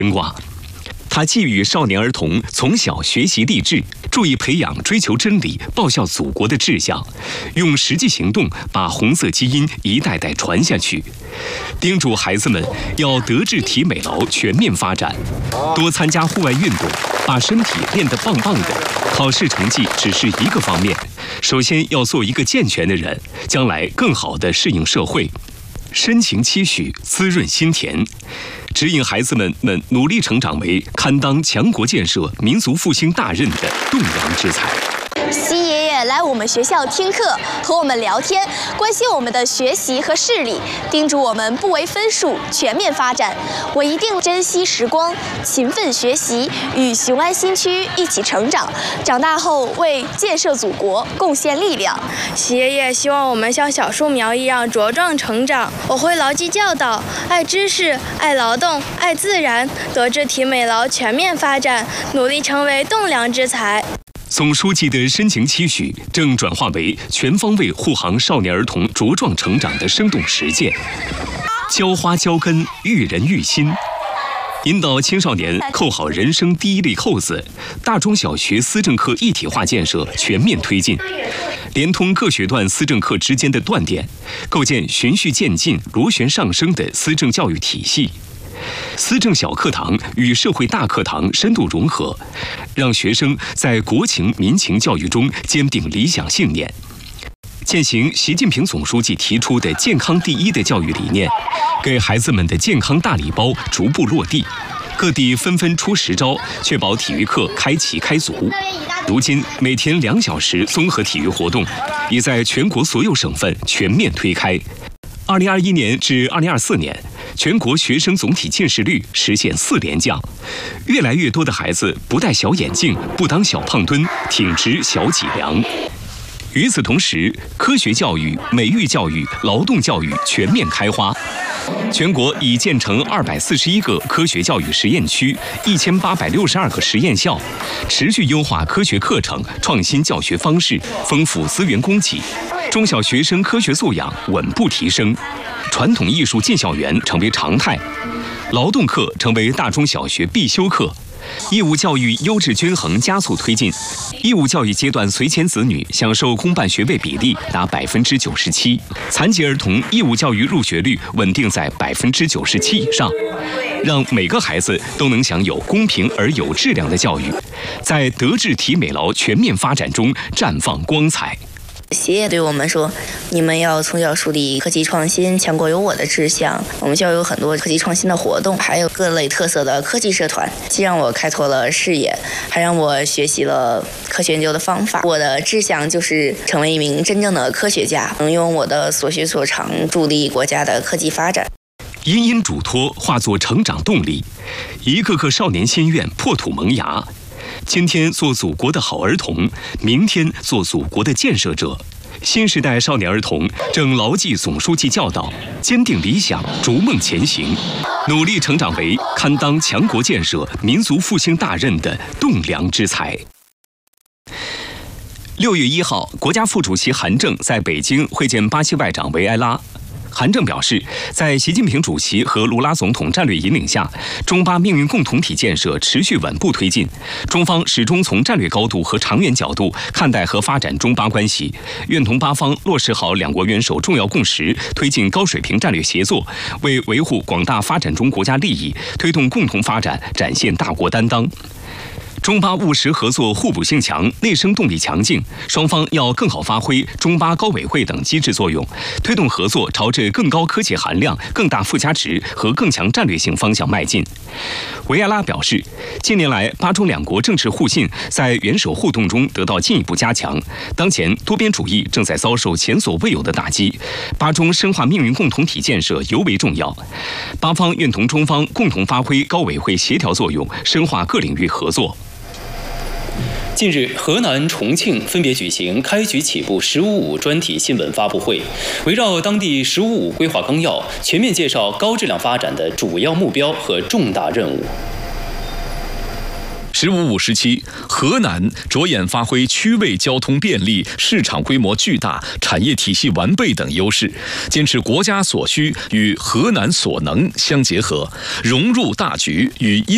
牵挂。他寄予少年儿童从小学习立志，注意培养追求真理、报效祖国的志向，用实际行动把红色基因一代代传下去。叮嘱孩子们要德智体美劳全面发展，多参加户外运动，把身体练得棒棒的。考试成绩只是一个方面，首先要做一个健全的人，将来更好地适应社会。深情期许，滋润心田，指引孩子们努力成长为堪当强国建设、民族复兴大任的栋梁之才。 习爷爷来我们学校听课，和我们聊天，关心我们的学习和视力，叮嘱我们不唯分数，全面发展。我一定珍惜时光，勤奋学习，与雄安新区一起成长，长大后为建设祖国贡献力量。 习爷爷希望我们像小树苗一样茁壮成长。我会牢记教导，爱知识，爱劳动，爱自然，德智体美劳全面发展，努力成为栋梁之才。 总书记的深情期许正转化为全方位护航少年儿童茁壮成长的生动实践。浇花浇根，育人育心，引导青少年扣好人生第一粒扣子。大中小学思政课一体化建设全面推进，连通各学段思政课之间的断点，构建循序渐进、螺旋上升的思政教育体系。思政小课堂与社会大课堂深度融合，让学生在国情民情教育中坚定理想信念。践行习近平总书记提出的健康第一的教育理念，给孩子们的健康大礼包逐步落地。各地纷纷出实招，确保体育课开齐开足。如今每天2小时综合体育活动已在全国所有省份全面推开。2021年至2024年，全国学生总体近视率实现4连降，越来越多的孩子不戴小眼镜，不当小胖墩，挺直小脊梁。与此同时，科学教育、美育教育、劳动教育全面开花。全国已建成241个科学教育实验区，1862个实验校，持续优化科学课程，创新教学方式，丰富资源供给。中小学生科学素养稳步提升，传统艺术进校园成为常态，劳动课成为大中小学必修课。义务教育优质均衡加速推进，义务教育阶段随迁子女享受公办学位比例达97%，残疾儿童义务教育入学率稳定在97%以上，让每个孩子都能享有公平而有质量的教育，在德智体美劳全面发展中绽放光彩。 习爷爷对我们说，你们要从小树立科技创新强国有我的志向。我们学校有很多科技创新的活动，还有各类特色的科技社团，既让我开拓了视野，还让我学习了科学研究的方法。我的志向就是成为一名真正的科学家，能用我的所学所长助力国家的科技发展。 殷殷嘱托化作成长动力，一个个少年心愿破土萌芽。今天做祖国的好儿童，明天做祖国的建设者。新时代少年儿童正牢记总书记教导，坚定理想，逐梦前行，努力成长为堪当强国建设、民族复兴大任的栋梁之才。6月1号，国家副主席韩正在北京会见巴西外长维埃拉。韩正表示，在习近平主席和卢拉总统战略引领下，中巴命运共同体建设持续稳步推进。中方始终从战略高度和长远角度看待和发展中巴关系，愿同巴方落实好两国元首重要共识，推进高水平战略协作，为维护广大发展中国家利益、推动共同发展展现大国担当。中巴务实合作互补性强，内生动力强劲，双方要更好发挥中巴高委会等机制作用，推动合作朝着更高科技含量、更大附加值和更强战略性方向迈进。维埃拉表示，近年来巴中两国政治互信在元首互动中得到进一步加强，当前多边主义正在遭受前所未有的打击，巴中深化命运共同体建设尤为重要。巴方愿同中方共同发挥高委会协调作用，深化各领域合作。 近日，河南、重庆分别举行开局起步“十五五”专题新闻发布会，围绕当地“十五五”规划纲要，全面介绍高质量发展的主要目标和重大任务。 “15+5”时期，河南着眼发挥区位交通便利、市场规模巨大、产业体系完备等优势，坚持国家所需与河南所能相结合，融入大局与